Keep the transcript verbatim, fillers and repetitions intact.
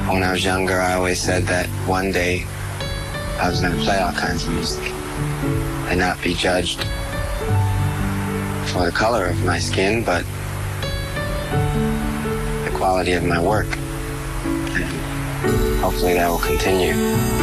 When I was younger, I always said that one day I was going to play all kinds of music and not be judged for the color of my skin, but the quality of my work. And hopefully that will continue.